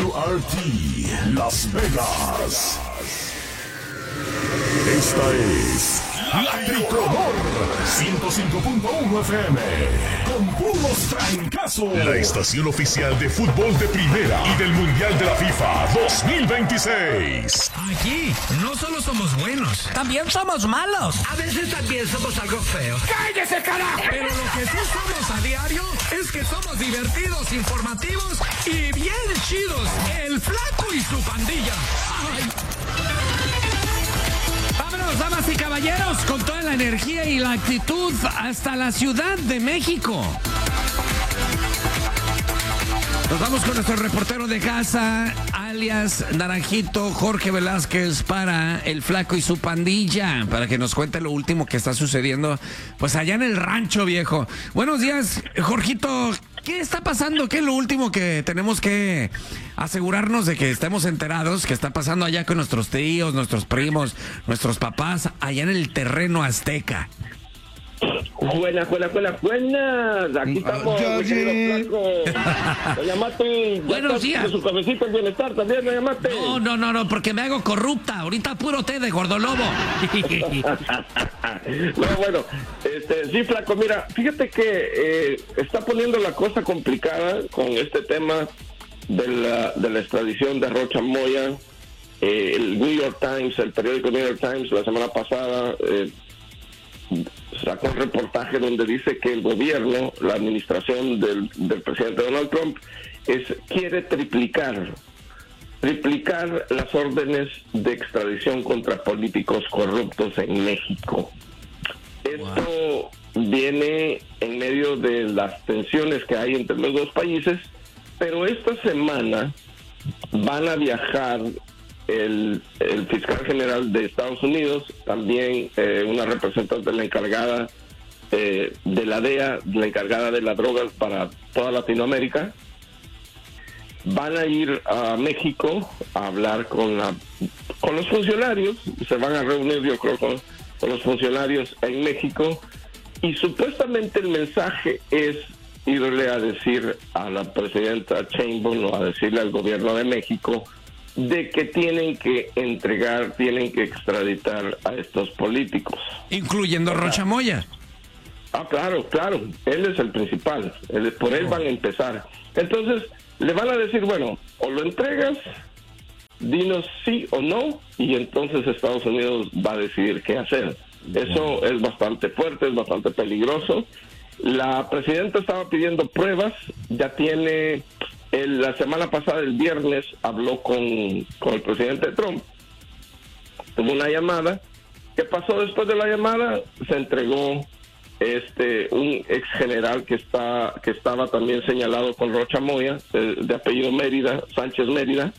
WRT Las Vegas. Esta es La Tricolor 105.1 FM con puros trancazos. La estación oficial de fútbol de primera y del Mundial de la FIFA 2026. Aquí no solo somos buenos, también somos malos. A veces también somos algo feos. ¡Cállese, carajo! Pero lo que sí somos a diario es que somos divertidos, informativos y bien chidos. El Flaco y su pandilla. ¡Ay! Vámonos, damas y caballeros, con toda la energía y la actitud hasta la Ciudad de México. Nos vamos con nuestro reportero de casa, alias Naranjito, Jorge Velázquez, para el Flaco y su pandilla, para que nos cuente lo último que está sucediendo, pues allá en el rancho, viejo. Buenos días, Jorgito. ¿Qué está pasando? ¿Qué es lo último que tenemos que asegurarnos de que estemos enterados que está pasando allá con nuestros tíos, nuestros primos, nuestros papás, allá en el terreno azteca? Buenas. Aquí estamos. Doña Mate, buenos días. Su cabecita el bienestar también, doña Mate. No, porque me hago corrupta. Ahorita puro té de gordolobo. No, bueno, sí, Flaco, mira, fíjate que está poniendo la cosa complicada con este tema de la extradición de Rocha Moya. El New York Times, el periódico New York Times, la semana pasada sacó un reportaje donde dice que el gobierno, la administración del presidente Donald Trump, quiere triplicar las órdenes de extradición contra políticos corruptos en México. Esto viene en medio de las tensiones que hay entre los dos países, pero esta semana van a viajar el fiscal general de Estados Unidos, también una representante de la encargada de la DEA, la encargada de las drogas para toda Latinoamérica. Van a ir a México a hablar con los funcionarios, se van a reunir yo creo con los funcionarios en México, y supuestamente el mensaje es irle a decir a la presidenta Sheinbaum o a decirle al gobierno de México de que tienen que extraditar a estos políticos. Incluyendo Rocha Moya. Claro, él es el principal, por él van a empezar. Entonces, le van a decir, bueno, o lo entregas, dinos sí o no, y entonces Estados Unidos va a decidir qué hacer. Eso es bastante fuerte, es bastante peligroso. La presidenta estaba pidiendo pruebas, ya tiene... La semana pasada, el viernes, habló con el presidente Trump. Tuvo una llamada. ¿Qué pasó después de la llamada? Se entregó un ex general que estaba también señalado con Rocha Moya, de apellido Mérida, Sánchez Mérida.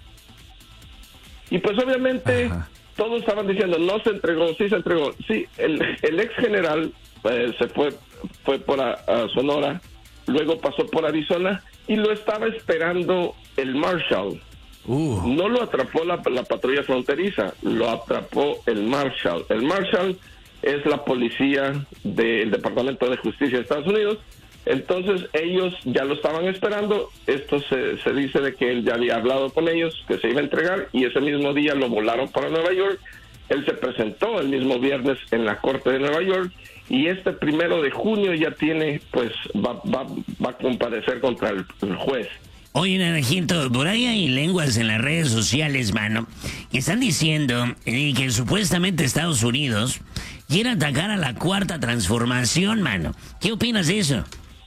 Y pues obviamente todos estaban diciendo, no se entregó, sí se entregó. Sí, el ex general se fue por Sonora, luego pasó por Arizona, y lo estaba esperando el Marshal. No lo atrapó la patrulla fronteriza, lo atrapó el Marshal. El Marshal es la policía del Departamento de Justicia de Estados Unidos. Entonces ellos ya lo estaban esperando. Esto se dice de que él ya había hablado con ellos, que se iba a entregar, y ese mismo día lo volaron para Nueva York. Él se presentó el mismo viernes en la Corte de Nueva York, y 1 de junio ya tiene, pues, va a comparecer contra el juez. Oye, Naranjito, por ahí hay lenguas en las redes sociales, mano, que están diciendo que supuestamente Estados Unidos quiere atacar a la Cuarta Transformación, mano. ¿Qué opinas de eso?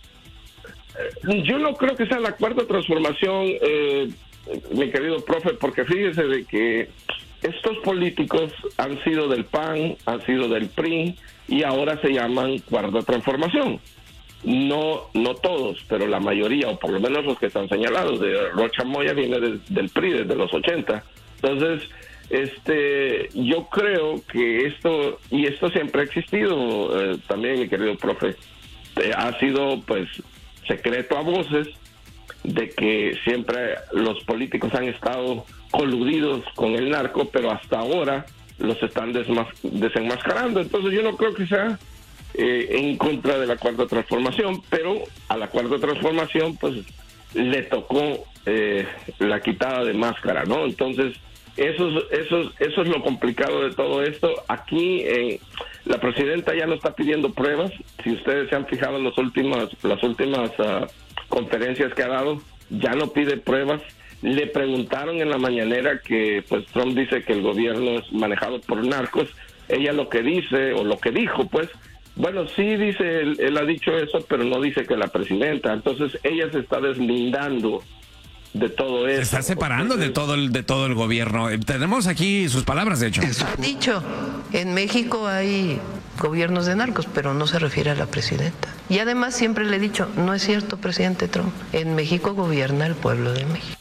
Yo no creo que sea la Cuarta Transformación, mi querido profe, porque fíjese de que estos políticos han sido del PAN, han sido del PRI, y ahora se llaman Cuarta Transformación. No todos, pero la mayoría, o por lo menos los que están señalados. De Rocha Moya viene del PRI desde los 80. Entonces, yo creo que esto siempre ha existido, también, mi querido profe, ha sido pues secreto a voces de que siempre los políticos han estado coludidos con el narco, pero hasta ahora los están desenmascarando. Entonces yo no creo que sea en contra de la Cuarta Transformación, pero a la Cuarta Transformación pues le tocó la quitada de máscara, ¿no? Entonces, eso es lo complicado de todo esto. Aquí la presidenta ya no está pidiendo pruebas. Si ustedes se han fijado en las últimas conferencias que ha dado, ya no pide pruebas. Le preguntaron en la mañanera que pues Trump dice que el gobierno es manejado por narcos. Ella lo que dice, o lo que dijo, pues, bueno, sí dice, él ha dicho eso, pero no dice que la presidenta. Entonces ella se está deslindando de todo eso. Se está separando de todo el gobierno. Tenemos aquí sus palabras, de hecho. Ha dicho, en México hay gobiernos de narcos, pero no se refiere a la presidenta. Y además siempre le he dicho, no es cierto, presidente Trump, en México gobierna el pueblo de México.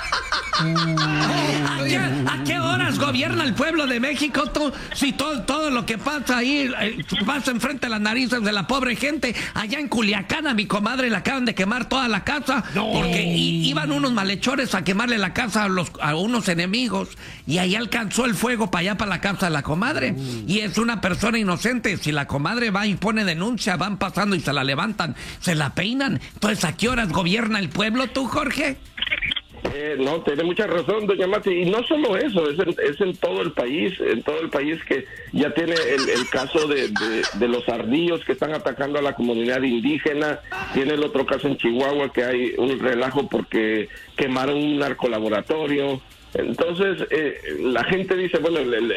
¿A qué horas gobierna el pueblo de México? Si todo lo que pasa ahí pasa enfrente de las narices de la pobre gente. Allá en Culiacán a mi comadre le acaban de quemar toda la casa porque iban unos malhechores a quemarle la casa a unos enemigos y ahí alcanzó el fuego para allá, para la casa de la comadre. Y es una persona inocente. Si la comadre va y pone denuncia, van pasando y se la levantan, se la peinan. Entonces, ¿a qué horas gobierna el pueblo tú, Jorge? No, tiene mucha razón, doña Mati, y no solo eso, es en todo el país, que ya tiene el caso de los ardillos que están atacando a la comunidad indígena. Tiene el otro caso en Chihuahua, que hay un relajo porque quemaron un narcolaboratorio. Entonces la gente dice, bueno,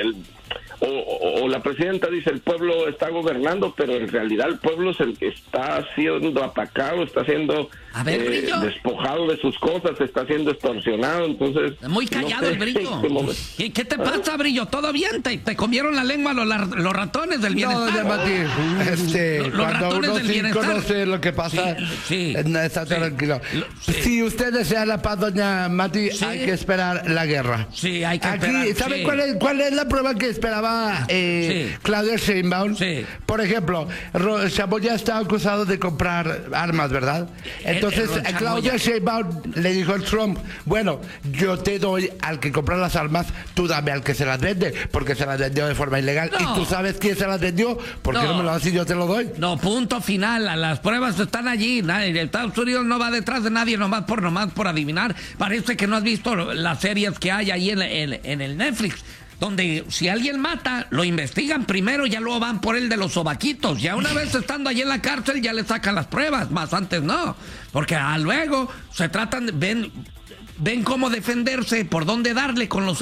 o la presidenta dice el pueblo está gobernando, pero en realidad el pueblo es el que está siendo atacado, está siendo despojado de sus cosas, está siendo extorsionado. Entonces muy callado, no sé, el Brillo. ¿Qué te pasa, Brillo? ¿Todo bien? ¿Te comieron la lengua los ratones del bienestar? No, Mati, cuando uno sí conoce lo que pasa, está tranquilo. Si usted desea la paz, doña Mati, hay que esperar la guerra. Sí, hay que esperar. ¿Sabe cuál es la prueba que esperaba Claudia Sheinbaum? Por ejemplo, Chamoya está acusado de comprar armas, ¿verdad? Entonces Claudia Sheinbaum le dijo a Trump, bueno, yo te doy al que compra las armas, tú dame al que se las vende, porque se las vendió de forma ilegal. ¿Y tú sabes quién se las vendió? ¿Por qué no me lo das y yo te lo doy? No, punto final. Las pruebas están allí. Estados Unidos no va detrás de nadie nomás por adivinar. Parece que no has visto las series que hay ahí en el Netflix, donde si alguien mata, lo investigan primero, ya luego van por el de los sobaquitos. Ya una vez estando allí en la cárcel, ya le sacan las pruebas, más antes no. Porque luego se tratan, ven cómo defenderse, por dónde darle con los